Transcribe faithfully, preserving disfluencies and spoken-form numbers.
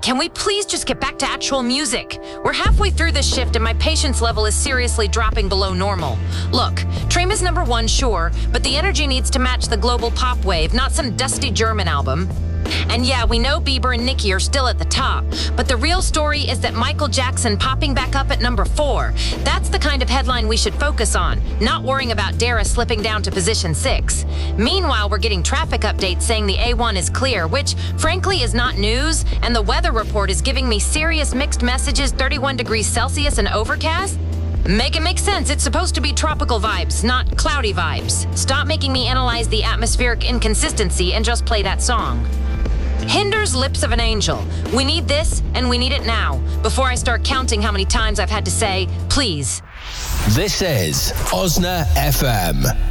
Can we please just get back to actual music? We're halfway through this shift and my patience level is seriously dropping below normal. Look, Trem is number one, sure, but the energy needs to match the global pop wave, not some dusty German album. And yeah, we know Bieber and Nicki are still at the top, but the real story is that Michael Jackson popping back up at number four. That's the kind of headline we should focus on, not worrying about Dara slipping down to position six. Meanwhile, we're getting traffic updates saying the A one is clear, which frankly is not news, and the weather report is giving me serious mixed messages, thirty-one degrees Celsius and overcast. Make it make sense. It's supposed to be tropical vibes, not cloudy vibes. Stop making me analyze the atmospheric inconsistency and just play that song. Hinder's Lips of an Angel. We need this, and we need it now, before I start counting how many times I've had to say, please. This is Osna F M.